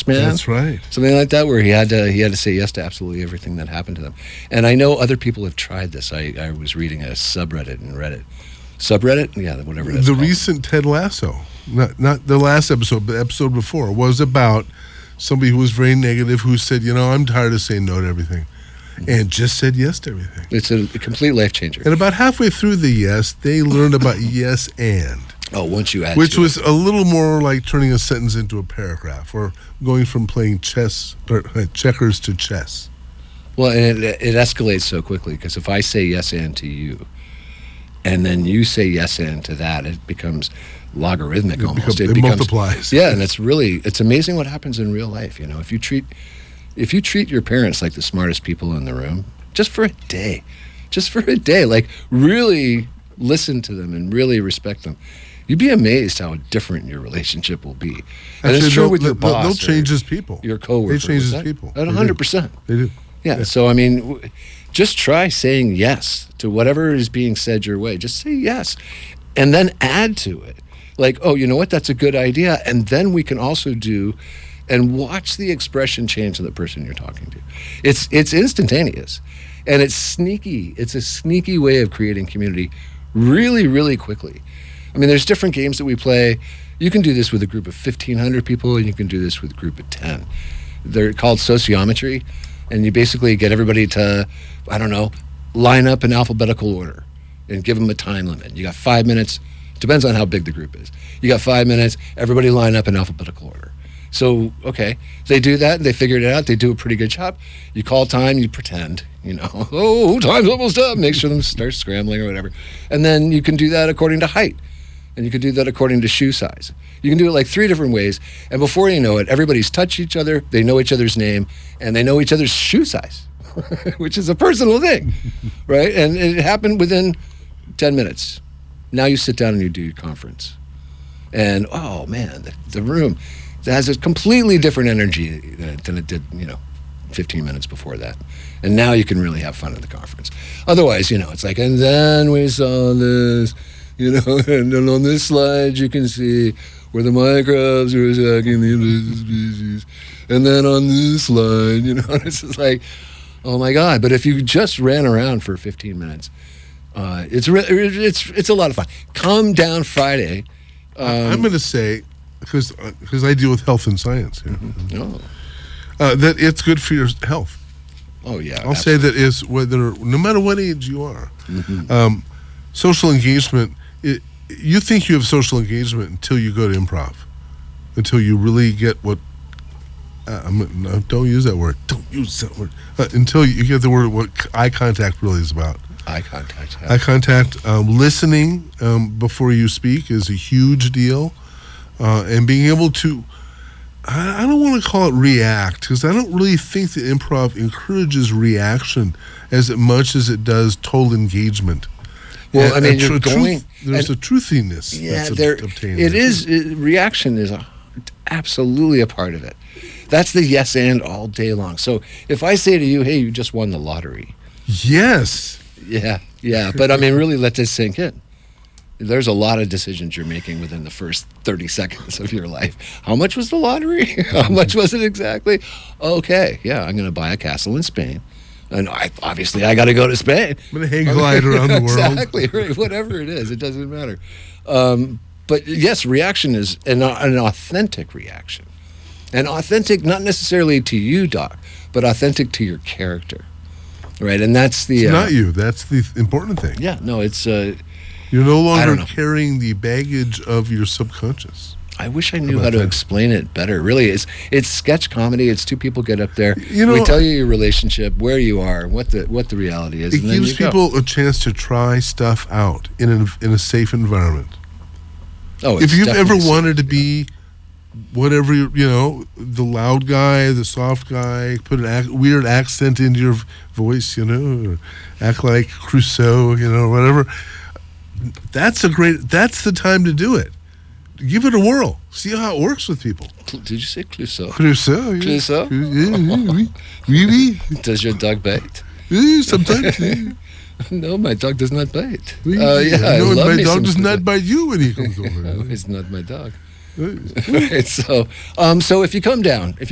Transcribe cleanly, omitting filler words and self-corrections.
Yes Man. That's right. Something like that, where he had to say yes to absolutely everything that happened to them. And I know other people have tried this. I was reading a subreddit in Reddit. Subreddit? Yeah, whatever that's The called. recent Ted Lasso, not the last episode, but the episode before, was about somebody who was very negative, who said, I'm tired of saying no to everything, and just said yes to everything. It's a complete life changer. And about halfway through the yes, they learned about yes and. Oh, once you add Which to was it. a little more like turning a sentence into a paragraph, or going from playing chess or checkers to chess. Well, and it escalates so quickly, because if I say yes and to you, and then you say yes and to that, it becomes logarithmic almost. It becomes, multiplies. Yeah, and it's amazing what happens in real life. If you treat your parents like the smartest people in the room, just for a day, like really listen to them and really respect them, you'd be amazed how different your relationship will be. And it's true with your boss. They'll change as people. Your coworker. They change as people. At 100%. They do. Yeah. So, just try saying yes to whatever is being said your way. Just say yes. And then add to it. Like, oh, you know what? That's a good idea. And then we can also do, and watch the expression change of the person you're talking to. It's instantaneous. And it's sneaky. It's a sneaky way of creating community really, really quickly. There's different games that we play. You can do this with a group of 1,500 people, and you can do this with a group of 10. They're called sociometry. And you basically get everybody to, line up in alphabetical order and give them a time limit. You got 5 minutes. Depends on how big the group is. You got 5 minutes. Everybody line up in alphabetical order. So, okay, they do that. They figured it out. They do a pretty good job. You call time. You pretend, oh, time's almost up. Make sure them start scrambling or whatever. And then you can do that according to height. And you can do that according to shoe size. You can do it like 3 different ways. And before you know it, everybody's touched each other, they know each other's name, and they know each other's shoe size, which is a personal thing, right? And it happened within 10 minutes. Now you sit down and you do your conference. And, oh, man, the room has a completely different energy than it did, 15 minutes before that. And now you can really have fun at the conference. Otherwise, it's like, and then we saw this... and then on this slide you can see where the microbes are attacking the invasive species. And then on this slide, it's just like, oh my God. But if you just ran around for 15 minutes, it's a lot of fun. Come down Friday. I'm going to say, because I deal with health and science here, that it's good for your health. Oh, yeah. I'll say that is no matter what age you are, social engagement. You think you have social engagement until you go to improv, until you really get what. No, don't use that word. Don't use that word. Until you get the word what eye contact really is about. Eye contact. Yeah. Eye contact. Listening before you speak is a huge deal, and being able to. I don't want to call it react, because I don't really think that improv encourages reaction as much as it does total engagement. Well, you're going... There's a truthiness that's obtained. It is. Reaction is absolutely a part of it. That's the yes and all day long. So if I say to you, hey, you just won the lottery. Yes. Yeah. But, really let this sink in. There's a lot of decisions you're making within the first 30 seconds of your life. How much was the lottery? How much was it exactly? Okay, yeah, I'm going to buy a castle in Spain. And I got to go to Spain. I'm going to hang glide around the world. Exactly, right. Whatever it is, it doesn't matter. But yes, reaction is an authentic reaction. And authentic, not necessarily to you, Doc, but authentic to your character. Right, and that's the... It's not you. That's the important thing. Yeah, no, it's... You're no longer carrying the baggage of your subconscious. I wish I knew how to explain it better. Really, it's sketch comedy. It's two people get up there. We tell you your relationship, where you are, what the reality is. It gives people a chance to try stuff out in a safe environment. Oh, if you've ever wanted to be whatever, the loud guy, the soft guy, put a weird accent into your voice, or act like Crusoe, whatever. That's the time to do it. Give it a whirl. See how it works with people. Did you say Crusoe? Crusoe. Yeah. Crusoe? Oui. Does your dog bite? Sometimes. No, my dog does not bite. My dog does not bite you when he comes over. No, he's not my dog. Right, so if you come down,